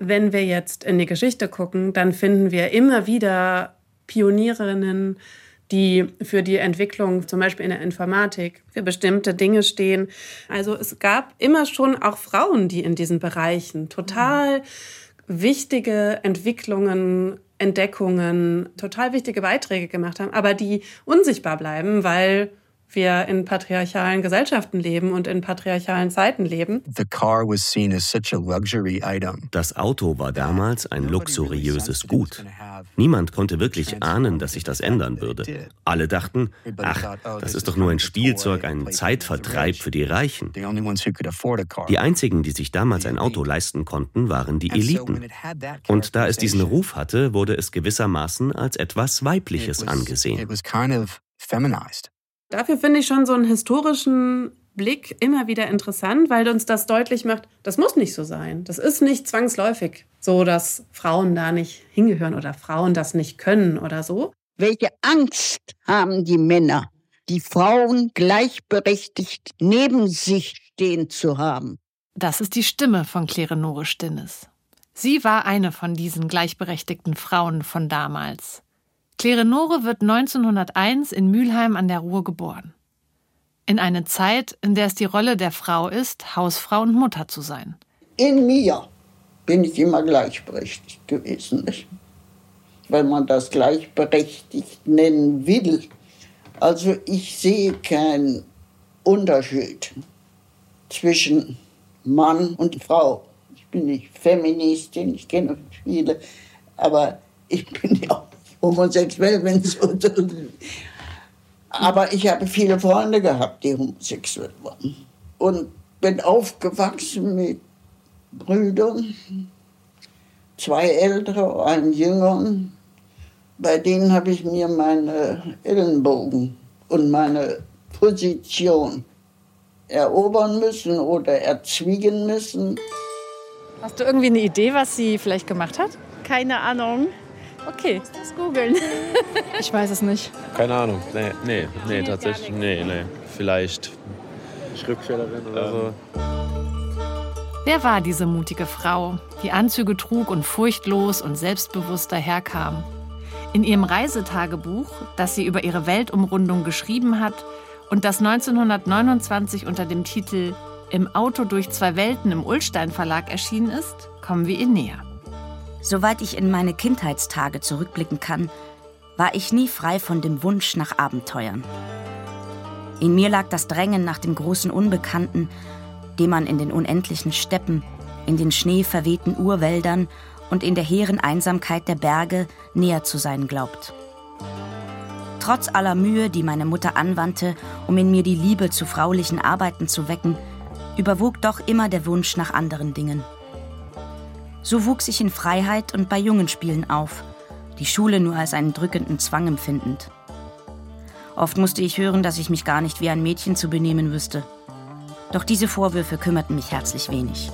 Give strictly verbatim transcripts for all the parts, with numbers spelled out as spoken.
wenn wir jetzt in die Geschichte gucken, dann finden wir immer wieder Pionierinnen, die für die Entwicklung, zum Beispiel in der Informatik, für bestimmte Dinge stehen. Also es gab immer schon auch Frauen, die in diesen Bereichen total wichtige Entwicklungen, Entdeckungen, total wichtige Beiträge gemacht haben, aber die unsichtbar bleiben, weil wir in patriarchalen Gesellschaften leben und in patriarchalen Zeiten leben. Das Auto war damals ein luxuriöses Gut. Niemand konnte wirklich ahnen, dass sich das ändern würde. Alle dachten, ach, das ist doch nur ein Spielzeug, ein Zeitvertreib für die Reichen. Die einzigen, die sich damals ein Auto leisten konnten, waren die Eliten. Und da es diesen Ruf hatte, wurde es gewissermaßen als etwas Weibliches angesehen. Dafür finde ich schon so einen historischen Blick immer wieder interessant, weil uns das deutlich macht, das muss nicht so sein. Das ist nicht zwangsläufig so, dass Frauen da nicht hingehören oder Frauen das nicht können oder so. Welche Angst haben die Männer, die Frauen gleichberechtigt neben sich stehen zu haben? Das ist die Stimme von Klerenore Stinnes. Sie war eine von diesen gleichberechtigten Frauen von damals. Klerenore wird neunzehnhunderteins in Mülheim an der Ruhr geboren. In eine Zeit, in der es die Rolle der Frau ist, Hausfrau und Mutter zu sein. In mir bin ich immer gleichberechtigt gewesen, nicht? Wenn man das gleichberechtigt nennen will. Also ich sehe keinen Unterschied zwischen Mann und Frau. Ich bin nicht Feministin, ich kenne viele, aber ich bin ja auch homosexuell, wenn es so. Aber ich habe viele Freunde gehabt, die homosexuell waren. Und bin aufgewachsen mit Brüdern, zwei ältere, einen jüngeren. Bei denen habe ich mir meine Ellenbogen und meine Position erobern müssen oder erzwingen müssen. Hast du irgendwie eine Idee, was sie vielleicht gemacht hat? Keine Ahnung. Okay. Ich muss das googeln. Ich weiß es nicht. Keine Ahnung. Nee, nee, nee tatsächlich. Nee, nee. Vielleicht Schriftstellerin oder so. Wer war diese mutige Frau, die Anzüge trug und furchtlos und selbstbewusst daherkam? In ihrem Reisetagebuch, das sie über ihre Weltumrundung geschrieben hat und das neunzehnhundertneunundzwanzig unter dem Titel »Im Auto durch zwei Welten« im Ullstein Verlag erschienen ist, kommen wir ihr näher. Soweit ich in meine Kindheitstage zurückblicken kann, war ich nie frei von dem Wunsch nach Abenteuern. In mir lag das Drängen nach dem großen Unbekannten, dem man in den unendlichen Steppen, in den schneeverwehten Urwäldern und in der hehren Einsamkeit der Berge näher zu sein glaubt. Trotz aller Mühe, die meine Mutter anwandte, um in mir die Liebe zu fraulichen Arbeiten zu wecken, überwog doch immer der Wunsch nach anderen Dingen. So wuchs ich in Freiheit und bei Jungenspielen auf, die Schule nur als einen drückenden Zwang empfindend. Oft musste ich hören, dass ich mich gar nicht wie ein Mädchen zu benehmen wüsste. Doch diese Vorwürfe kümmerten mich herzlich wenig.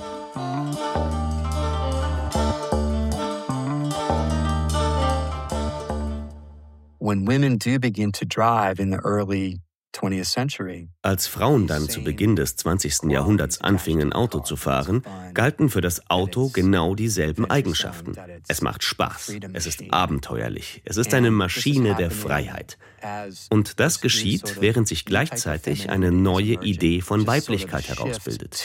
When women do begin to drive in the early Als Frauen dann zu Beginn des zwanzigsten Jahrhunderts anfingen, Auto zu fahren, galten für das Auto genau dieselben Eigenschaften. Es macht Spaß, es ist abenteuerlich, es ist eine Maschine der Freiheit. Und das geschieht, während sich gleichzeitig eine neue Idee von Weiblichkeit herausbildet.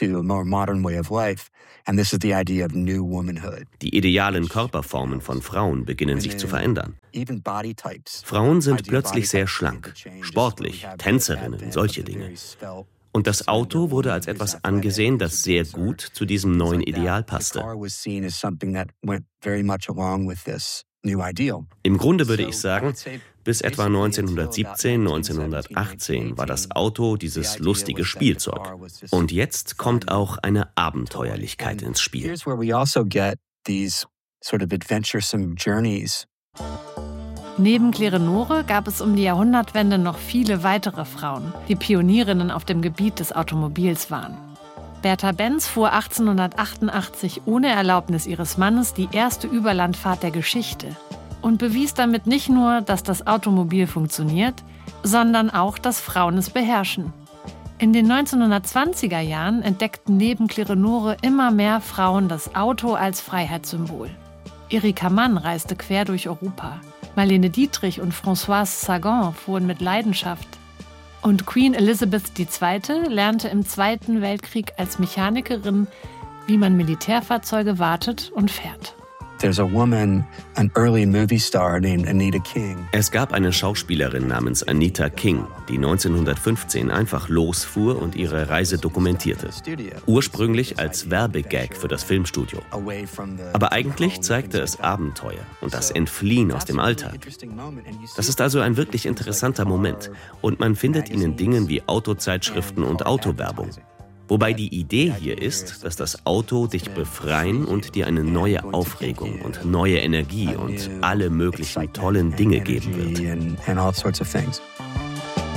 Die idealen Körperformen von Frauen beginnen sich zu verändern. Frauen sind plötzlich sehr schlank, sportlich, Tänzerinnen, solche Dinge. Und das Auto wurde als etwas angesehen, das sehr gut zu diesem neuen Ideal passte. Im Grunde würde ich sagen, bis etwa neunzehnhundertsiebzehn, neunzehnhundertachtzehn war das Auto dieses lustige Spielzeug. Und jetzt kommt auch eine Abenteuerlichkeit ins Spiel. Neben Klerenore gab es um die Jahrhundertwende noch viele weitere Frauen, die Pionierinnen auf dem Gebiet des Automobils waren. Bertha Benz fuhr achtzehnhundertachtundachtzig ohne Erlaubnis ihres Mannes die erste Überlandfahrt der Geschichte und bewies damit nicht nur, dass das Automobil funktioniert, sondern auch, dass Frauen es beherrschen. In den neunzehnhundertzwanziger Jahren entdeckten neben Kleonore immer mehr Frauen das Auto als Freiheitssymbol. Erika Mann reiste quer durch Europa. Marlene Dietrich und Françoise Sagan fuhren mit Leidenschaft. Und Queen Elizabeth die Zweite lernte im Zweiten Weltkrieg als Mechanikerin, wie man Militärfahrzeuge wartet und fährt. There's a woman, an early movie star named Anita King. Es gab eine Schauspielerin namens Anita King, die neunzehnhundertfünfzehn einfach losfuhr und ihre Reise dokumentierte. Ursprünglich als Werbegag für das Filmstudio. Aber eigentlich zeigte es Abenteuer und das Entfliehen aus dem Alltag. Das ist also ein wirklich interessanter Moment. Und man findet ihn in Dingen wie Autozeitschriften und Autowerbung. Wobei die Idee hier ist, dass das Auto dich befreien und dir eine neue Aufregung und neue Energie und alle möglichen tollen Dinge geben wird.